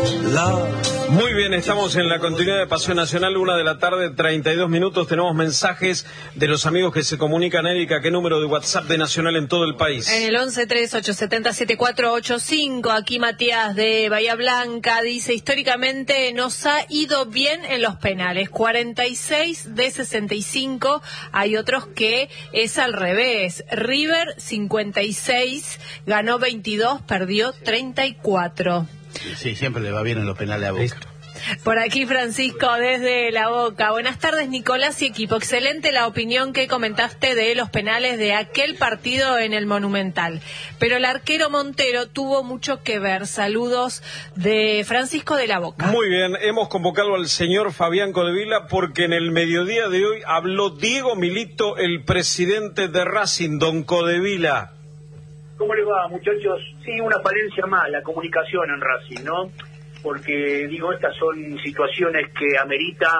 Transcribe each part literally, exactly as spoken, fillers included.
Muy bien, estamos en la continuidad de Pasión Nacional, una de la tarde, treinta y dos minutos. Tenemos mensajes de los amigos que se comunican. Erika, ¿qué número de WhatsApp de Nacional en todo el país? En el once tres ocho siete cero siete cuatro ocho cinco. Aquí Matías de Bahía Blanca dice: históricamente nos ha ido bien en los penales, cuarenta y seis de sesenta y cinco. Hay otros que es al revés. River cincuenta y seis, ganó veintidós, perdió treinta y cuatro. Sí, siempre le va bien en los penales a Boca. Listo. Por aquí Francisco desde La Boca. Buenas tardes, Nicolás y equipo. Excelente la opinión que comentaste de los penales de aquel partido en el Monumental. Pero el arquero Montero tuvo mucho que ver. Saludos de Francisco de La Boca. Muy bien, hemos convocado al señor Fabián Codevila porque en el mediodía de hoy habló Diego Milito, el presidente de Racing. Don Codevila. ¿Cómo les va, muchachos? Sí, una falencia más, la comunicación en Racing, ¿no? Porque, digo, estas son situaciones que amerita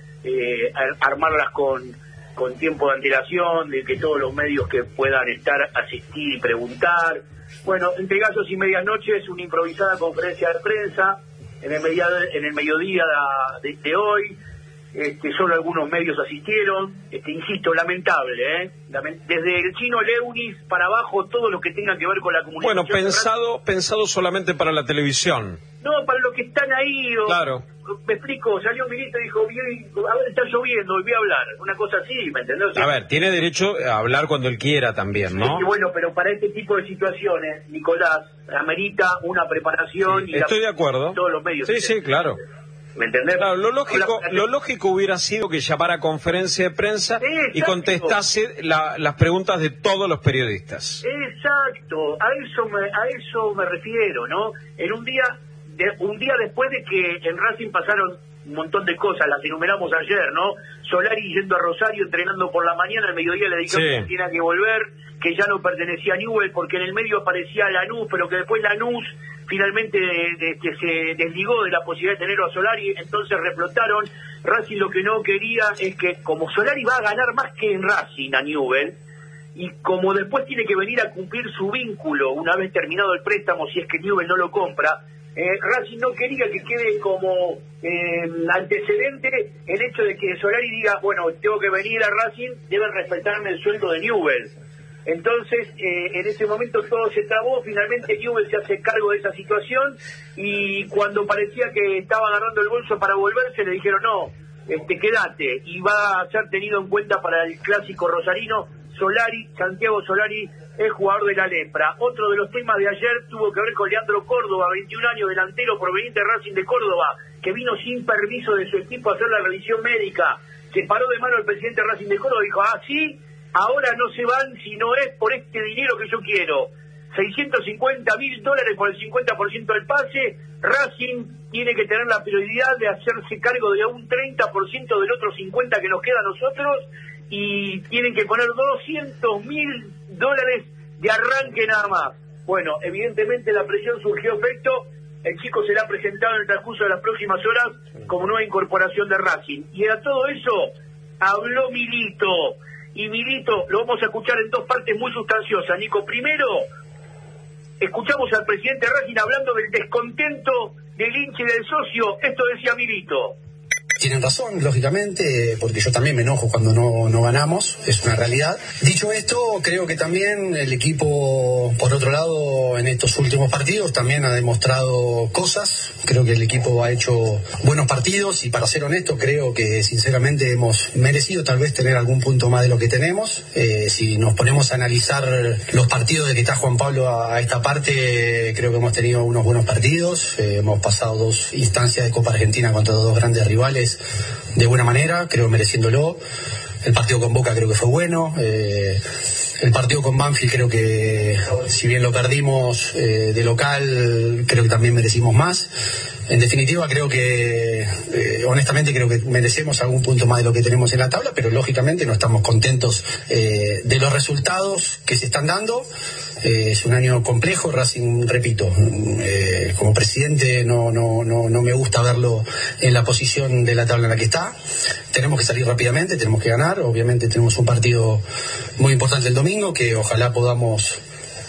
eh, armarlas con, con tiempo de antelación, de que todos los medios que puedan estar, asistir y preguntar. Bueno, entre gallos y medias noches, una improvisada conferencia de prensa en el, media, en el mediodía de, de hoy. Este, solo algunos medios asistieron, este, insisto, lamentable, ¿eh? Lament- desde el chino Leunis para abajo, todo lo que tenga que ver con la comunicación. Bueno, pensado pensado solamente para la televisión. No, para los que están ahí. O, claro. Me explico, salió un ministro y dijo, a ver, está lloviendo, y voy a hablar. Una cosa así, ¿me entendés? A ver, tiene derecho a hablar cuando él quiera también, ¿no? Sí, bueno, pero para este tipo de situaciones, Nicolás, amerita una preparación. Sí, y estoy la, de acuerdo. Todos los medios. Sí, sí, claro. ¿Me entendés? Claro, lo lógico, la... lo lógico hubiera sido que llamara a conferencia de prensa Exacto. y contestase la, las preguntas de todos los periodistas. Exacto, a eso me, a eso me refiero, ¿no? En un día, de, un día después de que en Racing pasaron un montón de cosas, las enumeramos ayer, ¿no? Solari yendo a Rosario, entrenando por la mañana, al mediodía le dijeron Sí. que tenía que volver, que ya no pertenecía a Newell, porque en el medio aparecía Lanús, pero que después Lanús finalmente de, de, que se desligó de la posibilidad de tenerlo a Solari, entonces reflotaron. Racing lo que no quería es que, como Solari va a ganar más que en Racing a Newell, y como después tiene que venir a cumplir su vínculo una vez terminado el préstamo, si es que Newell no lo compra, eh, Racing no quería que quede como eh, antecedente el hecho de que Solari diga, bueno, tengo que venir a Racing, deben respetarme el sueldo de Newell. Entonces, eh, en ese momento todo se trabó, finalmente Newell se hace cargo de esa situación, y cuando parecía que estaba agarrando el bolso para volverse, le dijeron, no, este, quédate, y va a ser tenido en cuenta para el clásico rosarino. Solari, Santiago Solari, es jugador de la Lepra. Otro de los temas de ayer tuvo que ver con Leandro Córdoba, veintiún años, delantero proveniente de Racing de Córdoba, que vino sin permiso de su equipo a hacer la revisión médica. Se paró de mano el presidente de Racing de Córdoba y dijo, ah, sí, ahora no se van si no es por este dinero que yo quiero. seiscientos cincuenta mil dólares por el cincuenta por ciento del pase. Racing tiene que tener la prioridad de hacerse cargo de un treinta por ciento del otro cincuenta por ciento que nos queda a nosotros, y tienen que poner doscientos mil dólares de arranque nada más. Bueno, evidentemente la presión surgió efecto. El chico será presentado en el transcurso de las próximas horas como nueva incorporación de Racing. Y a todo eso habló Milito. Y Milito lo vamos a escuchar en dos partes muy sustanciosas. Nico, primero escuchamos al presidente de Racing hablando del descontento del hincha y del socio. Esto decía Milito. Tienen razón, lógicamente, porque yo también me enojo cuando no, no ganamos, es una realidad. Dicho esto, creo que también el equipo, por otro lado, en estos últimos partidos también ha demostrado cosas. Creo que el equipo ha hecho buenos partidos y, para ser honesto, creo que sinceramente hemos merecido tal vez tener algún punto más de lo que tenemos. Eh, si nos ponemos a analizar los partidos de que está Juan Pablo a, a esta parte, creo que hemos tenido unos buenos partidos. Eh, hemos pasado dos instancias de Copa Argentina contra dos grandes rivales de buena manera, creo mereciéndolo. El partido con Boca creo que fue bueno. Eh, el partido con Banfield creo que, si bien lo perdimos eh, de local, creo que también merecimos más. En definitiva, creo que, eh, honestamente, creo que merecemos algún punto más de lo que tenemos en la tabla, pero lógicamente no estamos contentos eh, de los resultados que se están dando. Eh, es un año complejo. Racing, repito, eh, como presidente no, no, no, no me gusta verlo en la posición de la tabla en la que está. Tenemos que salir rápidamente, tenemos que ganar. Obviamente tenemos un partido muy importante el domingo, que ojalá podamos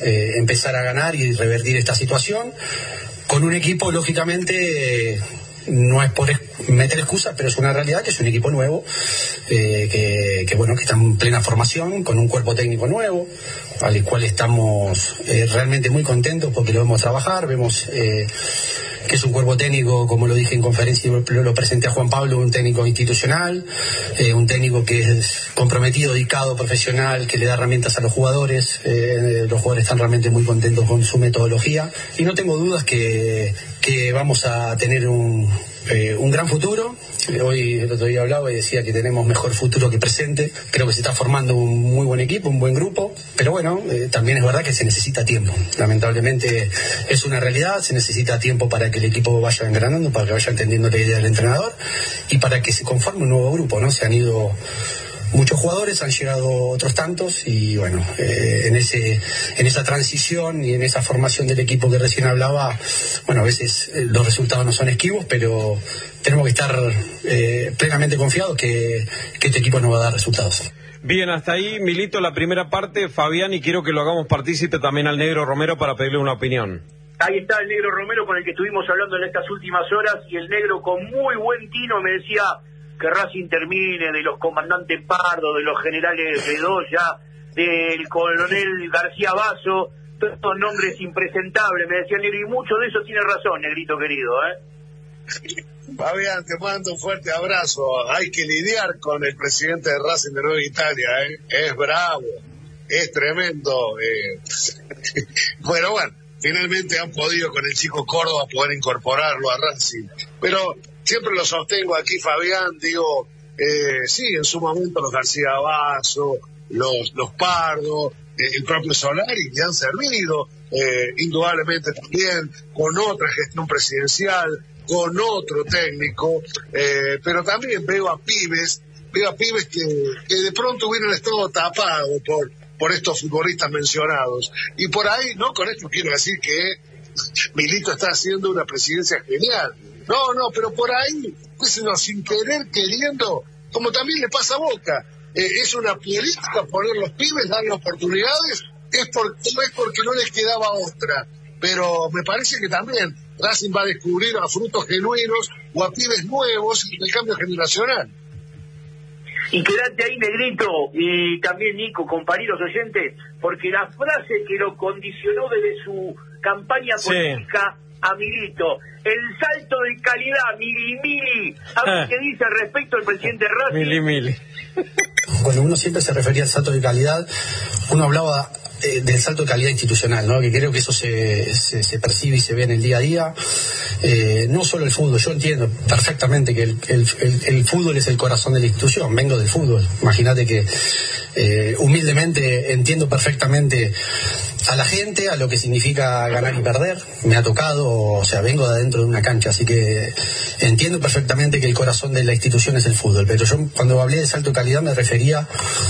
eh, empezar a ganar y revertir esta situación con un equipo, lógicamente, eh, no es por meter excusas, pero es una realidad que es un equipo nuevo, eh, que, que bueno, que está en plena formación, con un cuerpo técnico nuevo, al cual estamos eh, realmente muy contentos porque lo vemos trabajar, vemos eh, que es un cuerpo técnico, como lo dije en conferencia, lo, lo presenté a Juan Pablo, un técnico institucional, eh, un técnico que es comprometido, dedicado, profesional, que le da herramientas a los jugadores, eh, los jugadores están realmente muy contentos con su metodología y no tengo dudas que, que vamos a tener un, eh, un gran futuro. Hoy, el otro día hablaba y decía que tenemos mejor futuro que presente. Creo que se está formando un muy buen equipo, un buen grupo, pero bueno, eh, también es verdad que se necesita tiempo. Lamentablemente es una realidad, se necesita tiempo para que el equipo vaya engranando, para que vaya entendiendo la idea del entrenador y para que se conforme un nuevo grupo, ¿no? Se han ido muchos jugadores, han llegado otros tantos y bueno, eh, en ese en esa transición y en esa formación del equipo que recién hablaba, bueno, a veces eh, los resultados no son esquivos, pero tenemos que estar eh, plenamente confiados que, que este equipo nos va a dar resultados. Bien, hasta ahí, Milito, la primera parte, Fabián, y quiero que lo hagamos partícipe también al Negro Romero para pedirle una opinión. Ahí está el Negro Romero con el que estuvimos hablando en estas últimas horas y el Negro con muy buen tino me decía que Racing termine de los comandantes Pardo, de los generales Bedoya, del coronel García Basso, todos estos nombres impresentables, me decía el Negro, y mucho de eso tiene razón, Negrito querido, ¿eh? Fabián, te mando un fuerte abrazo. Hay que lidiar con el presidente de Racing de Nueva Italia, ¿eh? Es bravo, es tremendo. Eh. Bueno, bueno, finalmente han podido con el chico Córdoba poder incorporarlo a Racing, pero siempre lo sostengo aquí, Fabián, digo, eh, sí, en su momento los García Basso, los, los Pardo, eh, el propio Solari le han servido, eh, indudablemente también con otra gestión presidencial, con otro técnico, eh, pero también veo a pibes, veo a pibes que, que de pronto hubieran estado tapados por, por estos futbolistas mencionados. Y por ahí, no con esto quiero decir que Milito está haciendo una presidencia genial. No, no, pero por ahí, pues, no, sin querer, queriendo, como también le pasa a Boca, eh, es una política poner los pibes, darle oportunidades, es, por, es porque no les quedaba otra. Pero me parece que también Racing va a descubrir a frutos genuinos o a pibes nuevos en el cambio generacional. Y quedate ahí, Negrito, y también Nico, compañeros oyentes, porque la frase que lo condicionó desde su campaña política sí. a Milito, el salto de calidad, mili mili, a ver qué dice al respecto el presidente Racing. Mili mili. Cuando uno siempre se refería al salto de calidad, uno hablaba eh, del salto de calidad institucional, ¿no? Que creo que eso se, se, se percibe y se ve en el día a día. Eh, no solo el fútbol, yo entiendo perfectamente que el, el, el, el fútbol es el corazón de la institución, vengo del fútbol, imagínate que eh, humildemente entiendo perfectamente a la gente, a lo que significa ganar y perder, me ha tocado, o sea, vengo de adentro de una cancha, así que entiendo perfectamente que el corazón de la institución es el fútbol, pero yo cuando hablé de salto de calidad me refería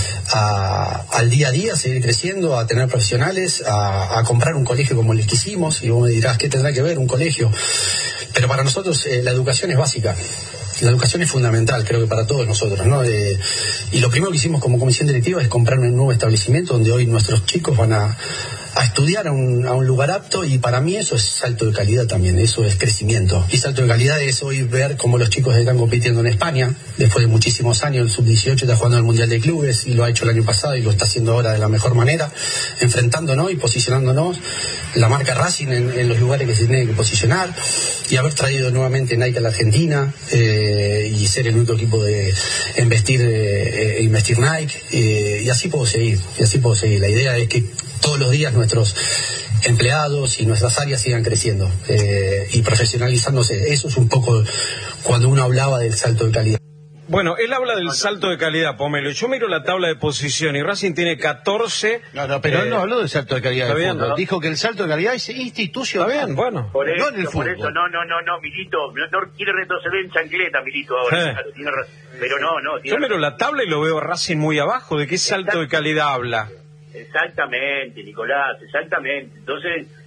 a, al día a día, a seguir creciendo, a tener profesionales, a, a comprar un colegio como el que hicimos, y vos me dirás, ¿qué tendrá que ver un colegio? Pero para nosotros eh, la educación es básica. La educación es fundamental, creo que para todos nosotros, ¿no? Eh, y lo primero que hicimos como comisión directiva es comprar un nuevo establecimiento donde hoy nuestros chicos van a, a estudiar a un, a un lugar apto, y para mí eso es salto de calidad también, eso es crecimiento. Y salto de calidad es hoy ver cómo los chicos están compitiendo en España, después de muchísimos años, el sub dieciocho está jugando al Mundial de Clubes, y lo ha hecho el año pasado y lo está haciendo ahora de la mejor manera, enfrentándonos y posicionándonos la marca Racing en, en los lugares que se tiene que posicionar, y haber traído nuevamente Nike a la Argentina, eh, y ser el único equipo de investir, eh, investir Nike, eh, y así puedo seguir, y así puedo seguir. La idea es que todos los días nuestros empleados y nuestras áreas sigan creciendo eh, y profesionalizándose. Eso es un poco cuando uno hablaba del salto de calidad. Bueno, él habla del salto de calidad, Pomelo. Yo miro la tabla de posición y Racing tiene catorce... No, no, pero eh, él no habló del salto de calidad del bien, fútbol. ¿no? Dijo que el salto de calidad es institucional. Está bien, bueno. Por eso, no en el por fútbol. eso, no, no, no, no, Milito, no, no quiere retroceder en chancleta, Milito, ahora. Eh. Claro, tiene razón. Pero no, no. Tiene Yo miro razón. la tabla y lo veo a Racing muy abajo. ¿De qué salto de calidad habla? Exactamente, Nicolás, exactamente. Entonces,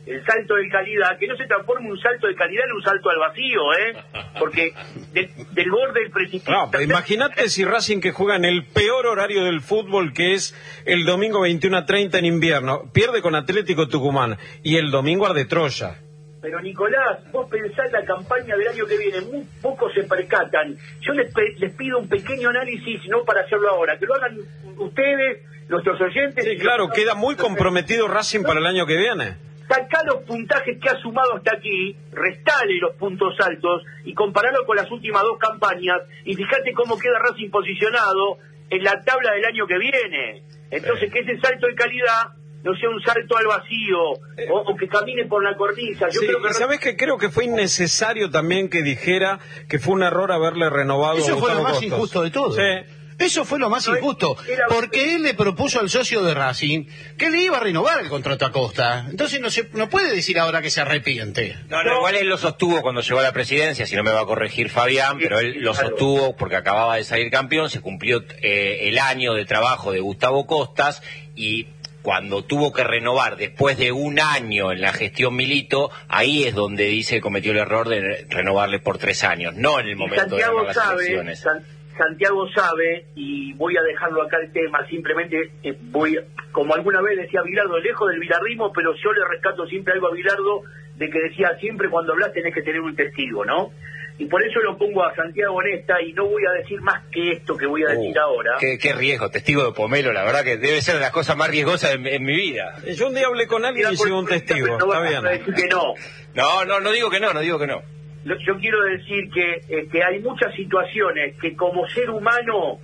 el salto de calidad, que no se transforme un salto de calidad en un salto al vacío, ¿eh? Porque de, del borde del precipicio... No, imagínate si Racing, que juega en el peor horario del fútbol, que es el domingo veintiuno a treinta en invierno, pierde con Atlético Tucumán, y el domingo Arde Troya. Pero Nicolás, vos pensás la campaña del año que viene, muy pocos se percatan. Yo les, les pido un pequeño análisis, no para hacerlo ahora, que lo hagan ustedes, nuestros oyentes... Sí, claro, queda muy comprometido Racing para el año que viene. Sacá los puntajes que ha sumado hasta aquí, restale los puntos altos y comparalo con las últimas dos campañas y fíjate cómo queda Racing posicionado en la tabla del año que viene. Entonces, que ese salto de calidad no sea un salto al vacío o, o que camine por la cornisa. Yo sí, creo que... y ¿sabés qué? Creo que fue innecesario también que dijera que fue un error haberle renovado Eso a fue lo más Costas. injusto de todo. Sí. Eso fue lo más No, injusto, era- porque él le propuso al socio de Racing que le iba a renovar el contrato a Costa. Entonces no se no puede decir ahora que se arrepiente. No, no, igual él lo sostuvo cuando llegó a la presidencia, si no me va a corregir Fabián, pero él lo sostuvo porque acababa de salir campeón, se cumplió eh, el año de trabajo de Gustavo Costas y cuando tuvo que renovar después de un año en la gestión Milito, ahí es donde dice que cometió el error de renovarle por tres años, no en el Y momento de Santiago ganar las sabe, elecciones. San- Santiago sabe, y voy a dejarlo acá el tema, simplemente eh, voy, como alguna vez decía Bilardo, lejos del bilardismo, pero yo le rescato siempre algo a Bilardo, de que decía siempre cuando hablas tenés que tener un testigo, ¿no? Y por eso lo pongo a Santiago en esta, y no voy a decir más que esto que voy a decir Uh, ahora. Qué, qué riesgo, testigo de Pomelo, la verdad que debe ser de las cosas más riesgosas en, en mi vida. Yo un día hablé con alguien y Mira, por- soy un testigo, no está vas a bien. decir que no. No, no, no digo que no, no digo que no. Lo- Yo quiero decir que este, hay muchas situaciones que como ser humano,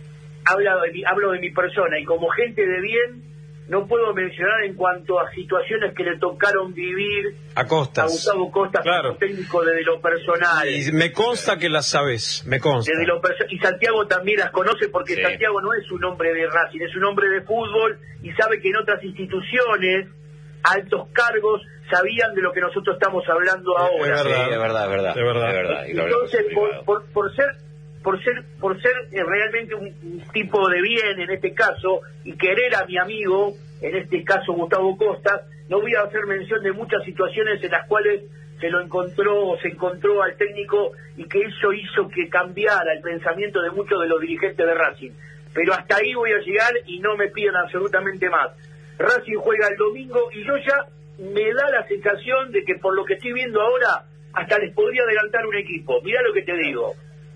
hablo de, mi, hablo de mi persona, y como gente de bien, no puedo mencionar en cuanto a situaciones que le tocaron vivir A a Costas. Gustavo Costa, Claro. como técnico desde lo personal. Y me consta que las sabes, me consta. Desde lo perso- y Santiago también las conoce porque Sí. Santiago no es un hombre de Racing, es un hombre de fútbol y sabe que en otras instituciones, altos cargos, sabían de lo que nosotros estamos hablando ahora. Es verdad. Sí, es verdad, es verdad. Es verdad. Es verdad. Y lo hablamos Entonces, en por, privado. por, por ser por ser por ser eh, realmente un, un tipo de bien en este caso y querer a mi amigo, en este caso Gustavo Costas, no voy a hacer mención de muchas situaciones en las cuales se lo encontró o se encontró al técnico y que eso hizo que cambiara el pensamiento de muchos de los dirigentes de Racing. Pero hasta ahí voy a llegar y no me pidan absolutamente más. Racing juega el domingo y yo ya me da la sensación de que por lo que estoy viendo ahora hasta les podría adelantar un equipo. Mirá lo que te digo.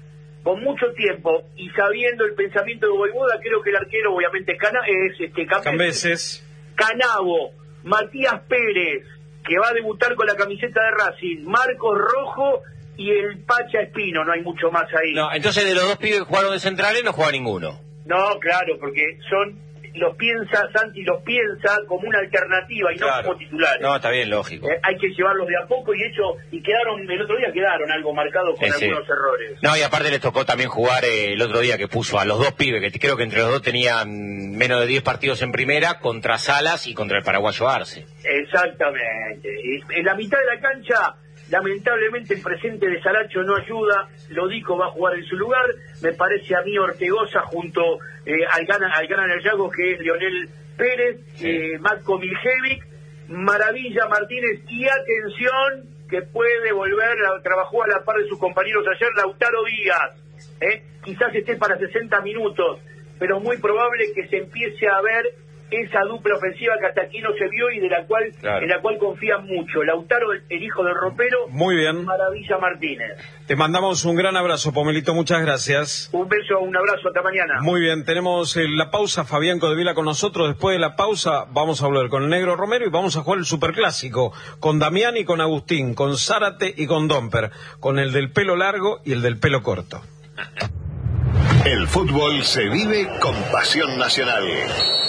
Con mucho tiempo y sabiendo el pensamiento de Voivoda, creo que el arquero obviamente Cana es este Cambeses. Canavo, Matías Pérez, que va a debutar con la camiseta de Racing, Marcos Rojo y el Pacha Espino, no hay mucho más ahí. No, entonces de los dos pibes que jugaron de centrales no juega ninguno. No, claro, porque son los piensa, Santi los piensa como una alternativa y no Claro. como titulares. No, está bien, lógico. Eh, hay que llevarlos de a poco y hecho, y quedaron, el otro día quedaron algo marcados con Sí, sí. algunos errores. No, y aparte les tocó también jugar eh, el otro día que puso a los dos pibes, que creo que entre los dos tenían menos de diez partidos en primera, contra Salas y contra el paraguayo Arce. Exactamente. Y en la mitad de la cancha, lamentablemente el presente de Saracho no ayuda, Lodico va a jugar en su lugar, me parece a mí Ortegoza junto eh, al Gana al Gana Yago, que es Leonel Pérez, Sí. eh, Marco Miljevic, Maravilla Martínez y atención que puede volver, a, trabajó a la par de sus compañeros ayer, Lautaro Díaz, ¿eh? Quizás esté para sesenta minutos, pero muy probable que se empiece a ver esa dupla ofensiva que hasta aquí no se vio y de la cual Claro. en la cual confían mucho. Lautaro, el, el hijo del ropero, Muy bien. Maravilla Martínez. Te mandamos un gran abrazo, Pomelito, muchas gracias. Un beso, un abrazo, hasta mañana. Muy bien, tenemos eh, la pausa, Fabián Codevila con nosotros. Después de la pausa vamos a hablar con el Negro Romero y vamos a jugar el Superclásico, con Damián y con Agustín, con Zárate y con Domper, con el del pelo largo y el del pelo corto. El fútbol se vive con pasión nacional.